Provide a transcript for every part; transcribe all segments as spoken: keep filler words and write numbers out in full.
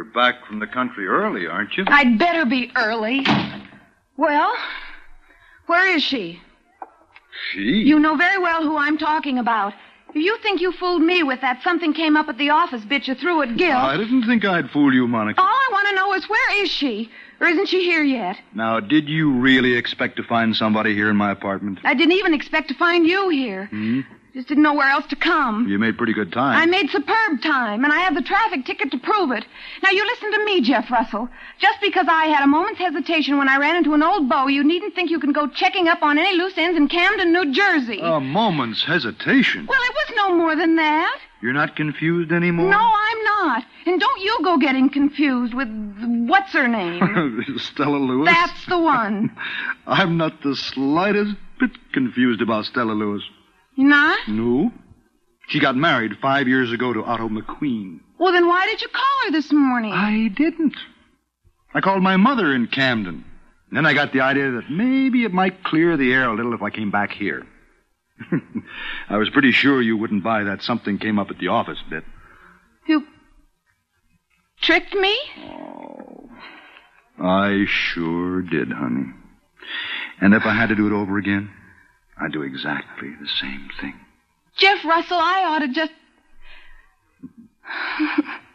You're back from the country early, aren't you? I'd better be early. Well, where is she? She? You know very well who I'm talking about. If you think you fooled me with that something came up at the office bit you threw at Gil... I didn't think I'd fool you, Monica. All I want to know is where is she? Or isn't she here yet? Now, did you really expect to find somebody here in my apartment? I didn't even expect to find you here. Hmm? Just didn't know where else to come. You made pretty good time. I made superb time, and I have the traffic ticket to prove it. Now, you listen to me, Jeff Russell. Just because I had a moment's hesitation when I ran into an old beau, you needn't think you can go checking up on any loose ends in Camden, New Jersey. A moment's hesitation? Well, it was no more than that. You're not confused anymore? No, I'm not. And don't you go getting confused with what's her name? Stella Lewis? That's the one. I'm not the slightest bit confused about Stella Lewis. You're not? No. She got married five years ago to Otto McQueen. Well, then why did you call her this morning? I didn't. I called my mother in Camden. And then I got the idea that maybe it might clear the air a little if I came back here. I was pretty sure you wouldn't buy that something came up at the office bit. You tricked me? Oh, I sure did, honey. And if I had to do it over again, I'd do exactly the same thing. Jeff Russell, I ought to just...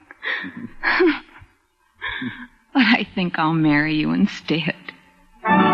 But I think I'll marry you instead.